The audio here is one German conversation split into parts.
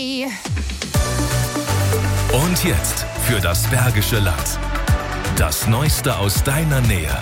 Und jetzt für das Bergische Land. Das Neueste aus deiner Nähe.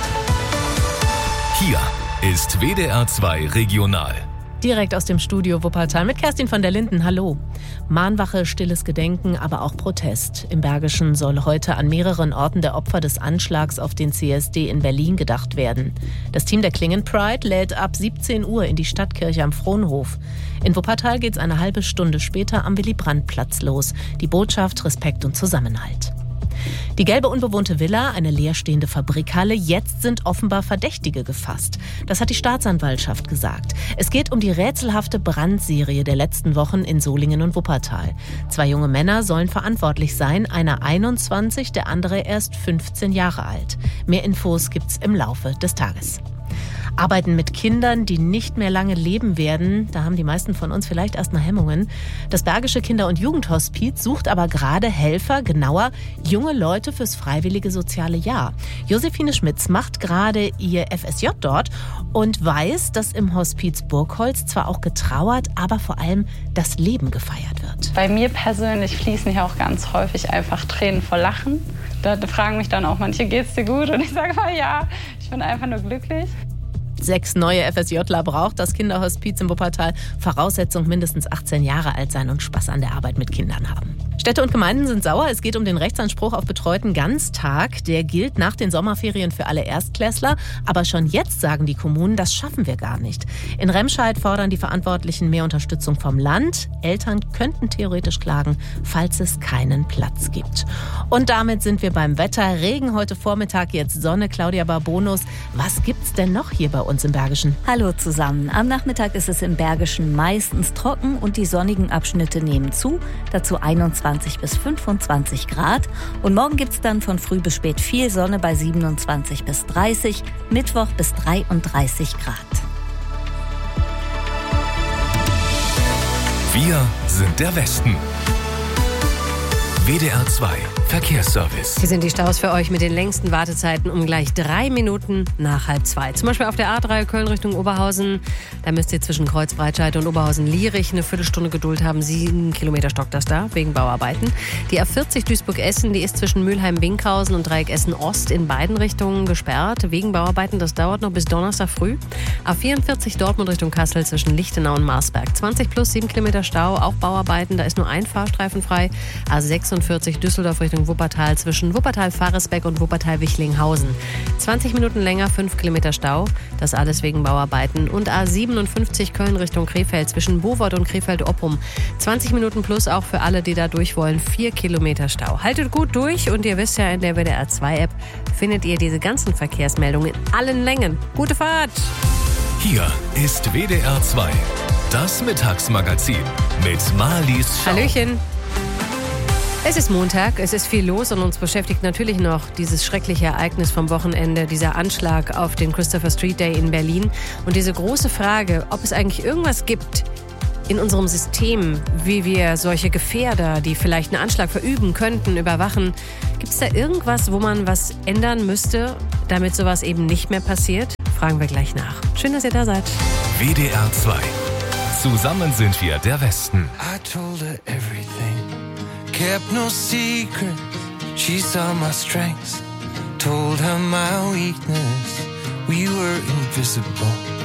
Hier ist WDR 2 Regional. Direkt aus dem Studio Wuppertal mit Kerstin von der Linden. Hallo. Mahnwache, stilles Gedenken, aber auch Protest. Im Bergischen soll heute an mehreren Orten der Opfer des Anschlags auf den CSD in Berlin gedacht werden. Das Team der Klingen Pride lädt ab 17 Uhr in die Stadtkirche am Frohnhof. In Wuppertal geht's eine halbe Stunde später am Willy-Brandt-Platz los. Die Botschaft Respekt und Zusammenhalt. Die gelbe unbewohnte Villa, eine leerstehende Fabrikhalle, jetzt sind offenbar Verdächtige gefasst. Das hat die Staatsanwaltschaft gesagt. Es geht um die rätselhafte Brandserie der letzten Wochen in Solingen und Wuppertal. 2 junge Männer sollen verantwortlich sein, einer 21, der andere erst 15 Jahre alt. Mehr Infos gibt's im Laufe des Tages. Arbeiten mit Kindern, die nicht mehr lange leben werden, da haben die meisten von uns vielleicht erstmal Hemmungen. Das Bergische Kinder- und Jugendhospiz sucht aber gerade Helfer, genauer junge Leute fürs freiwillige soziale Jahr. Josephine Schmitz macht gerade ihr FSJ dort und weiß, dass im Hospiz Burgholz zwar auch getrauert, aber vor allem das Leben gefeiert wird. Bei mir persönlich fließen hier auch ganz häufig einfach Tränen vor Lachen. Da fragen mich dann auch manche, geht's dir gut? Und ich sage mal, ja, ich bin einfach nur glücklich. 6 neue FSJler braucht das Kinderhospiz in Wuppertal. Voraussetzung mindestens 18 Jahre alt sein und Spaß an der Arbeit mit Kindern haben. Städte und Gemeinden sind sauer. Es geht um den Rechtsanspruch auf betreuten Ganztag. Der gilt nach den Sommerferien für alle Erstklässler. Aber schon jetzt sagen die Kommunen, das schaffen wir gar nicht. In Remscheid fordern die Verantwortlichen mehr Unterstützung vom Land. Eltern könnten theoretisch klagen, falls es keinen Platz gibt. Und damit sind wir beim Wetter. Regen heute Vormittag, jetzt Sonne. Claudia Barbonus, was gibt's denn noch hier bei uns im Bergischen? Hallo zusammen. Am Nachmittag ist es im Bergischen meistens trocken und die sonnigen Abschnitte nehmen zu. Dazu 21 bis 25 Grad. Und morgen gibt es dann von früh bis spät viel Sonne bei 27 bis 30, Mittwoch bis 33 Grad. Wir sind der Westen. WDR 2 Verkehrsservice. Hier sind die Staus für euch mit den längsten Wartezeiten um gleich 3 Minuten nach 1:30. Zum Beispiel auf der A3 Köln Richtung Oberhausen. Da müsst ihr zwischen Kreuzbreitscheid und Oberhausen-Lierich eine Viertelstunde Geduld haben. 7 Kilometer stockt das da, wegen Bauarbeiten. Die A40 Duisburg-Essen, die ist zwischen Mülheim-Winkhausen und Dreieck Essen-Ost in beiden Richtungen gesperrt. Wegen Bauarbeiten, das dauert noch bis Donnerstag früh. A44 Dortmund Richtung Kassel zwischen Lichtenau und Marsberg. 20 plus 7 Kilometer Stau, auch Bauarbeiten. Da ist nur ein Fahrstreifen frei. A46 Düsseldorf Richtung Wuppertal zwischen Wuppertal-Faresbeck und Wuppertal-Wichlinghausen. 20 Minuten länger, 5 Kilometer Stau. Das alles wegen Bauarbeiten. Und A57 Köln Richtung Krefeld zwischen Bowold und Krefeld-Oppum. 20 Minuten plus auch für alle, die da durch wollen. 4 Kilometer Stau. Haltet gut durch und ihr wisst ja, in der WDR 2 App findet ihr diese ganzen Verkehrsmeldungen in allen Längen. Gute Fahrt! Hier ist WDR 2, das Mittagsmagazin mit Marlies Schau. Hallöchen! Es ist Montag, es ist viel los und uns beschäftigt natürlich noch dieses schreckliche Ereignis vom Wochenende, dieser Anschlag auf den Christopher Street Day in Berlin. Und diese große Frage, ob es eigentlich irgendwas gibt in unserem System, wie wir solche Gefährder, die vielleicht einen Anschlag verüben könnten, überwachen. Gibt es da irgendwas, wo man was ändern müsste, damit sowas eben nicht mehr passiert? Fragen wir gleich nach. Schön, dass ihr da seid. WDR 2. Zusammen sind wir der Westen. I told her everything. Kept no secret, she saw my strengths. Told her my weakness, we were invisible.